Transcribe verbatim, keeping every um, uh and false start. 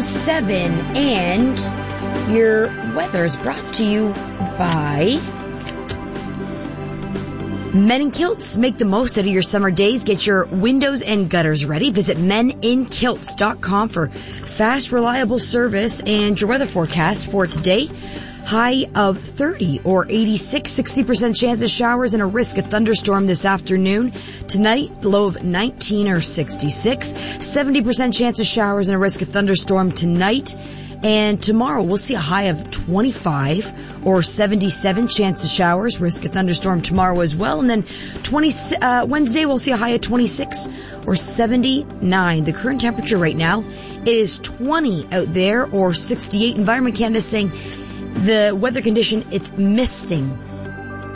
seven, and your weather is brought to you by Men in Kilts. Make the most out of your summer days. Get your windows and gutters ready. Visit men in kilts dot com for fast, reliable service and your weather forecast for today. High of thirty or eighty-six, sixty percent chance of showers and a risk of thunderstorm this afternoon. Tonight, low of nineteen or sixty-six, seventy percent chance of showers and a risk of thunderstorm tonight. And tomorrow, we'll see a high of twenty-five or seventy-seven chance of showers, risk of thunderstorm tomorrow as well. And then twenty uh, Wednesday, we'll see a high of twenty-six or seventy-nine. The current temperature right now is twenty out there or sixty-eight. Environment Canada is saying the weather condition, it's misting